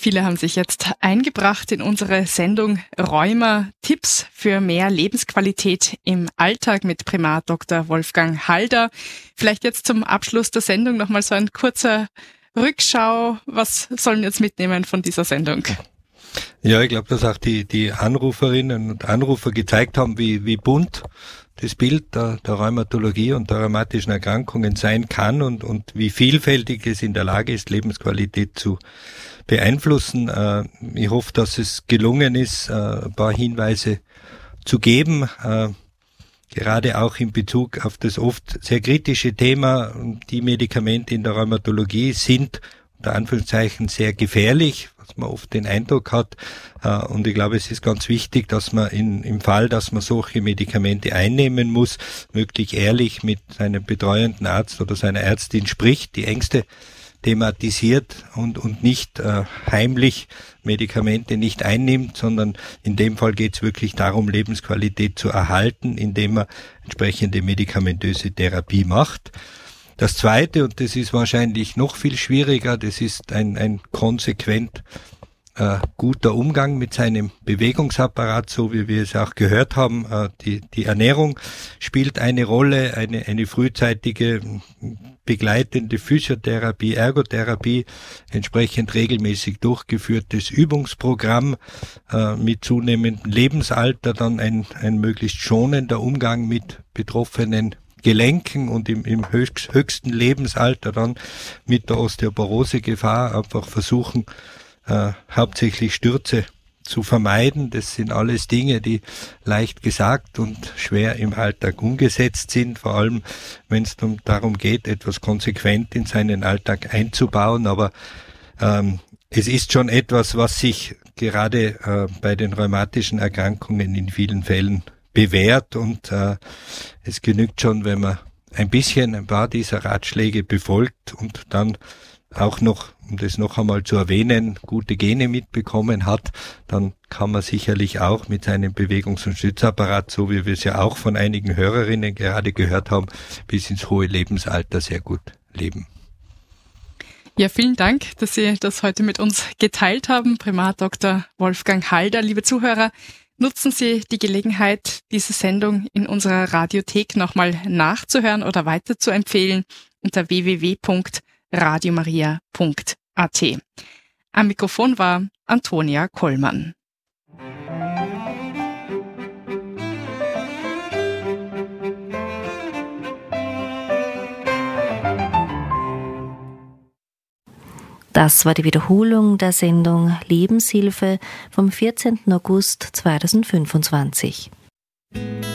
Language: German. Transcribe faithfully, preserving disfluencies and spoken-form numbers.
Viele haben sich jetzt eingebracht in unsere Sendung Rheuma, Tipps für mehr Lebensqualität im Alltag mit Primat Doktor Wolfgang Halder. Vielleicht jetzt zum Abschluss der Sendung nochmal so ein kurzer Rückschau. Was sollen wir jetzt mitnehmen von dieser Sendung? Ja, ich glaube, dass auch die, die Anruferinnen und Anrufer gezeigt haben, wie, wie bunt das Bild der, der Rheumatologie und der rheumatischen Erkrankungen sein kann und, und wie vielfältig es in der Lage ist, Lebensqualität zu beeinflussen. Äh, ich hoffe, dass es gelungen ist, äh, ein paar Hinweise zu geben, äh, gerade auch in Bezug auf das oft sehr kritische Thema, die Medikamente in der Rheumatologie sind unter Anführungszeichen sehr gefährlich, was man oft den Eindruck hat. Und ich glaube, es ist ganz wichtig, dass man in, im Fall, dass man solche Medikamente einnehmen muss, wirklich ehrlich mit seinem betreuenden Arzt oder seiner Ärztin spricht, die Ängste thematisiert und, und nicht äh, heimlich Medikamente nicht einnimmt, sondern in dem Fall geht es wirklich darum, Lebensqualität zu erhalten, indem man entsprechende medikamentöse Therapie macht. Das Zweite, und das ist wahrscheinlich noch viel schwieriger, das ist ein, ein konsequent äh, guter Umgang mit seinem Bewegungsapparat, so wie wir es auch gehört haben. Äh, die, die Ernährung spielt eine Rolle, eine, eine frühzeitige begleitende Physiotherapie, Ergotherapie, entsprechend regelmäßig durchgeführtes Übungsprogramm, äh, mit zunehmendem Lebensalter dann ein, ein möglichst schonender Umgang mit betroffenen Gelenken und im, im höchst, höchsten Lebensalter dann mit der Osteoporose-Gefahr einfach versuchen, äh, hauptsächlich Stürze zu vermeiden. Das sind alles Dinge, die leicht gesagt und schwer im Alltag umgesetzt sind, vor allem wenn es darum geht, etwas konsequent in seinen Alltag einzubauen. Aber ähm, es ist schon etwas, was sich gerade äh, bei den rheumatischen Erkrankungen in vielen Fällen bewährt und äh, es genügt schon, wenn man ein bisschen ein paar dieser Ratschläge befolgt und dann auch noch, um das noch einmal zu erwähnen, gute Gene mitbekommen hat, dann kann man sicherlich auch mit seinem Bewegungs- und Stützapparat, so wie wir es ja auch von einigen Hörerinnen gerade gehört haben, bis ins hohe Lebensalter sehr gut leben. Ja, vielen Dank, dass Sie das heute mit uns geteilt haben, Primat Doktor Wolfgang Halder. Liebe Zuhörer, nutzen Sie die Gelegenheit, diese Sendung in unserer Radiothek nochmal nachzuhören oder weiterzuempfehlen unter w w w punkt radio maria punkt a t. Am Mikrofon war Antonia Kollmann. Das war die Wiederholung der Sendung Lebenshilfe vom vierzehnten August zweitausendfünfundzwanzig.